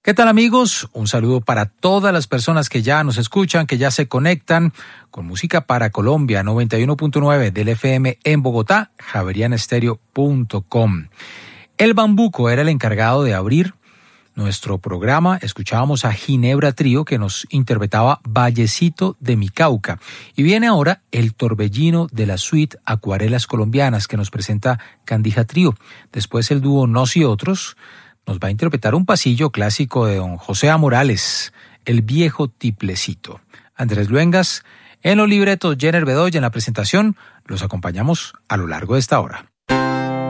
¿Qué tal, amigos? Un saludo para todas las personas que ya nos escuchan, que ya se conectan con Música para Colombia 91.9 del FM en Bogotá, javerianestereo.com. El Bambuco era el encargado de abrir nuestro programa. Escuchábamos a Ginebra Trío, que nos interpretaba Vallecito de mi Cauca. Y viene ahora el torbellino de la suite Acuarelas Colombianas, que nos presenta Candija Trío. Después el dúo Nos y Otros nos va a interpretar un pasillo clásico de don José A. Morales, El Viejo Tiplecito. Andrés Luengas en los libretos, Jenner Bedoya en la presentación. Los acompañamos a lo largo de esta hora.